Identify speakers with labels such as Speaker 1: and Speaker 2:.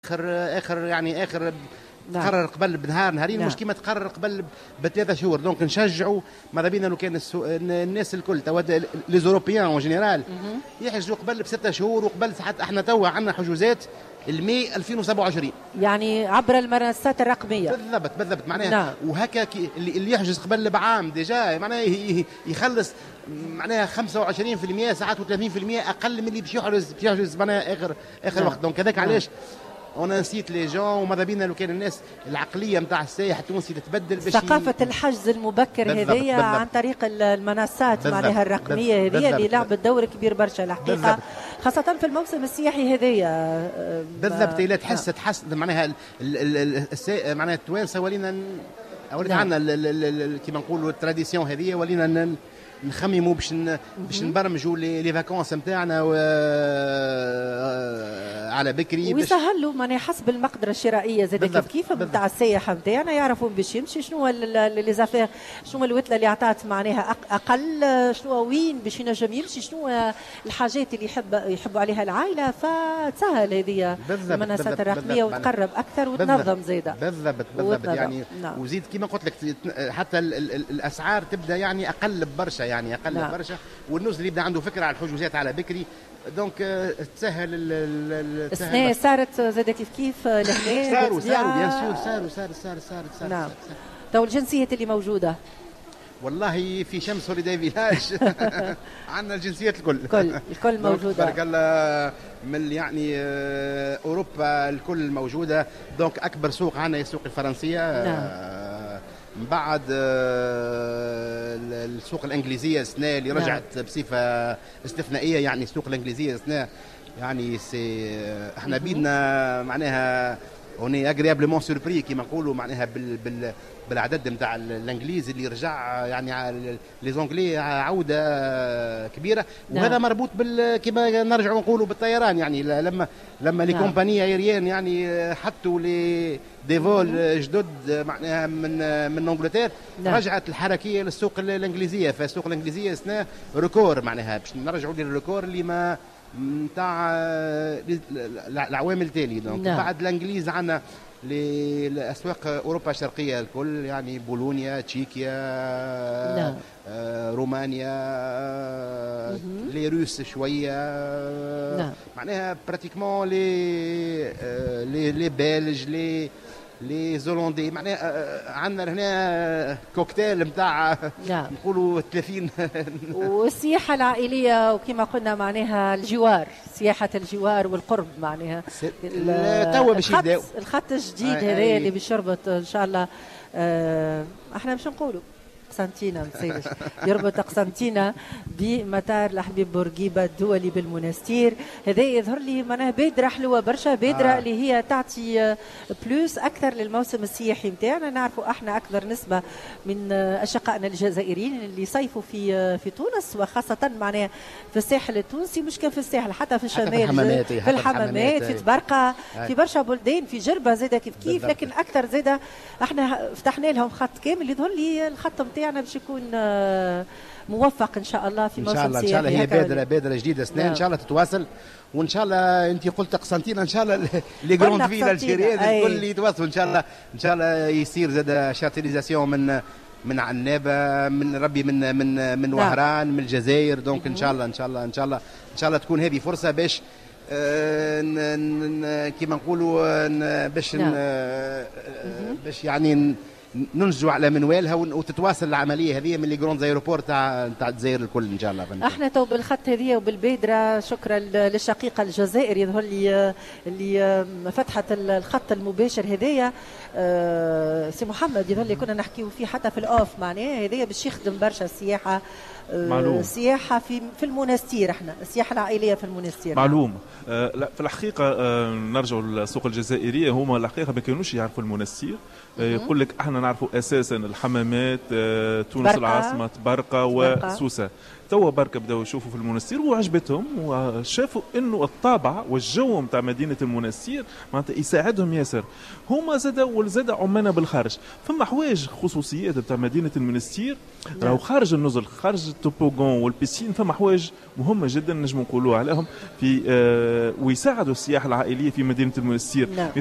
Speaker 1: اخر يعني اخر
Speaker 2: نعم.
Speaker 1: تقرر قبل بنهار نهارين،
Speaker 2: نعم.
Speaker 1: مش كيما تقرر قبل ب3 شهور. دونك نشجعوا ماذا بينا لو كان الناس الكل توا لي زوروبيان اون جينيرال يحجزوا قبل ب6 شهور، وقبل حتى احنا توا عندنا حجوزات المي 2027
Speaker 2: يعني عبر المنصات الرقميه.
Speaker 1: بالضبط معناها.
Speaker 2: نعم.
Speaker 1: وهكا اللي يحجز قبل بعام ديجا معناها يخلص معناها 25% ساعات و30% اقل من اللي باش يحجز معناها اخر
Speaker 2: نعم.
Speaker 1: وقت. دونك هذاك علاش انا نسيت لي جون، وماذا بينا لو كان الناس العقليه نتاع السائح التونسي تتبدل باش
Speaker 2: ثقافة الحجز المبكر هذيا عن طريق المنصات معناها الرقمية هذيا اللي لعبت دور كبير برشا الحقيقة، خاصة في الموسم السياحي هذيا.
Speaker 1: بالضبط. إلا تحس معناها معناها التوانسة ولينا عندنا كيما نقولوا التراديسيون هذه، ولينا نخمموا باش نبرمجوا لي فاكونس نتاعنا على بكري
Speaker 2: ويسهل له معناها حسب المقدره الشرائيه زاد كيف نتاع السائح نتاعنا يعرفوا باش يمشي شنو لي زافير، شنو الوتله اللي عطات معناها اقل، شنو وين باش ينجم يمشي، شنو الحاجات اللي يحبوا عليها العائله، فتسهل هذه المنصات الرقميه وتقرب اكثر وتنظم زاده.
Speaker 1: بالضبط يعني. وزيد كيما قلت لك حتى الاسعار تبدا يعني اقل برشا، يعني اقل برشا، والناس اللي يبدا عنده فكره على الحجوزات على بكري دونك تسهل
Speaker 2: السنة صارت زاد كيف لهنا
Speaker 1: صاروا بيان سور صاروا
Speaker 2: نعم. تو الجنسيات اللي موجودة
Speaker 1: والله في شمس هوليداي فيلاج عندنا الجنسيات
Speaker 2: الكل موجودة
Speaker 1: تبارك الله، من يعني اوروبا الكل موجودة. دونك اكبر سوق عندنا هي السوق الفرنسية.
Speaker 2: نعم.
Speaker 1: من بعد السوق الانجليزيه السنه اللي رجعت بصفه استثنائيه، يعني السوق الانجليزيه السنه يعني احنا بيدنا معناها هوني اغريابلمون سوربري كيما نقولوا معناها بالعدد نتاع الانجليز اللي رجع، يعني لي زونغلي عوده كبيره. وهذا مربوط كما نرجعوا نقولوا بالطيران، يعني لما لي كومباني ايريان يعني حطوا لي ديفول جدد معناها من انجلترا، رجعت الحركيه للسوق الانجليزيه. فالسوق الانجليزيه سنه ريكور معناها باش نرجعوا للريكور اللي ما نتاع العوامل التالي. دونك بعد الانجليز عندنا لاسواق اوروبا الشرقيه الكل، يعني بولونيا، تشيكيا، رومانيا، لي روس شويه، معناها براتيكمون لي بلج، لي زولندي، معناها عندنا هنا كوكتيل نتاع نقولوا 30.
Speaker 2: والسياحه العائليه وكما قلنا معناها الجوار، سياحه الجوار والقرب معناها
Speaker 1: توا باش يبداو
Speaker 2: الخط الجديد هذا اللي باش يربط ان شاء الله. احنا باش نقولوا قسنطينة مسيرش يربط قسنطينة بمطار الحبيب بورقيبة الدولي بالمنستير. هذا يظهر لي معناها بادرة حلوة برشا، بادرة اللي هي تعطي بلوس أكثر للموسم السياحي نتاعنا. نعرفوا احنا أكثر نسبة من أشقائنا الجزائريين اللي يصيفوا في تونس، وخاصة معناها في الساحل التونسي، مش كان في الساحل حتى في الشمال، في الحمامات، في تبرقة، في برشا بلدان، في جربة زادة كيف. لكن أكثر زادة احنا فتحنا لهم خط كامل. يظهر لي الخط نتاعنا باش يكون موفق ان شاء الله في موسم سياحي.
Speaker 1: ان شاء الله هي بادره جديده سنه ان شاء الله تتواصل، وان شاء الله انت قلت قسنطينه، ان شاء الله لي جروند فيل الجيريان الكل يتواصلوا ان شاء الله يصير زاد شاتيليزاسيون من عنابه، من ربي من وهران، من الجزائر. دونك ان شاء الله تكون هذه فرصه باش كيما نقولوا باش يعني ننجوا على منوالها وتتواصل العمليه هذه من لي جروند زايروبور تاع الجزائر الكل ان شاء الله.
Speaker 2: احنا تو بالخط هذه وبالبادره، شكرا للشقيقه الجزائر يظهر لي اللي فتحت الخط المباشر هذايا. سي محمد يظهر لي كنا نحكيو فيه حتى في الاوف معناه هذايا باش يخدم برشا السياحه. السياحه في المنستير، احنا السياحه العائليه في المنستير
Speaker 3: معلوم. لا في الحقيقه نرجعوا للسوق الجزائريه، هما الحقيقه ما كانوش يعرفوا المنستير. يقول لك احنا نعرفوا اساسا الحمامات، تونس العاصمه، برقه وسوسه. توا برك بداو يشوفوا في المنستير وعجبتهم وشافوا انه الطابع والجو نتاع مدينه المنستير معناتها يساعدهم ياسر. هما زاد عمانا بالخارج فما حوايج خصوصيات نتاع مدينه المنستير راهو خارج النزل خارج التوبوغون والبيسين فما حوايج مهمه جدا نجم نقولوا عليهم في ويساعدوا السياحه العائليه في مدينه المنستير.